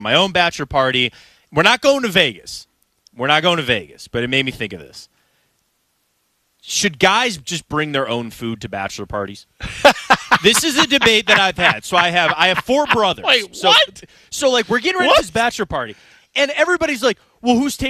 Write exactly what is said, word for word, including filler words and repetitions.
my own bachelor party. We're not going to Vegas. We're not going to Vegas, but it made me think of this. Should guys just bring their own food to bachelor parties? This is a debate that I've had. So I have I have four brothers. Wait, so, what? So like we're getting ready What? for this bachelor party, and everybody's like, "Well, who's taking